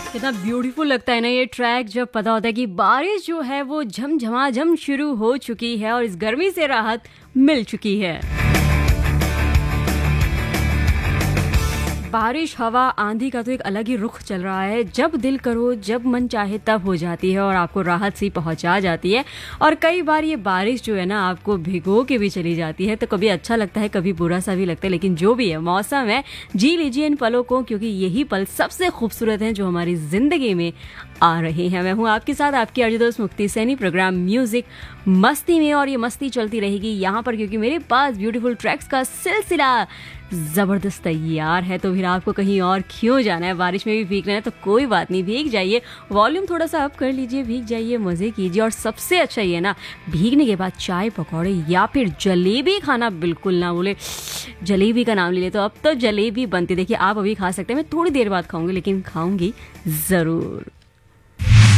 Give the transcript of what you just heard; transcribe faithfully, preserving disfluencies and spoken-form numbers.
कितना ब्यूटीफुल लगता है ना ये ट्रैक, जब पता होता है कि बारिश जो है वो झमझमाझम शुरू हो चुकी है और इस गर्मी से राहत मिल चुकी है। बारिश, हवा, आंधी का तो एक अलग ही रुख चल रहा है। जब दिल करो, जब मन चाहे तब हो जाती है और आपको राहत सी पहुंचा जाती है। और कई बार ये बारिश जो है ना आपको भिगो के भी चली जाती है, तो कभी अच्छा लगता है, कभी बुरा सा भी लगता है। लेकिन जो भी है, मौसम है, जी लीजिए इन पलों को, क्योंकि यही पल सबसे खूबसूरत हैं जो हमारी जिंदगी में आ रहे हैं। मैं हूँ आपके साथ आपकी अर्जी दोस्त मुक्ति सैनी, प्रोग्राम म्यूजिक मस्ती में, और ये मस्ती चलती रहेगी यहाँ पर, क्योंकि मेरे पास ब्यूटीफुल ट्रैक्स का सिलसिला जबरदस्त तैयार है। तो फिर आपको कहीं और क्यों जाना है, बारिश में भी भीगना है तो कोई बात नहीं, भीग जाइए, वॉल्यूम थोड़ा सा अप कर लीजिए, भीग जाइए, मजे कीजिए। और सबसे अच्छा ये ना, भीगने के बाद चाय पकौड़े या फिर जलेबी खाना बिल्कुल ना भूले। जलेबी का नाम ले ले तो अब तो जलेबी बनती, देखिए आप अभी खा सकते हैं, मैं थोड़ी देर बाद खाऊंगी, लेकिन खाऊंगी जरूर।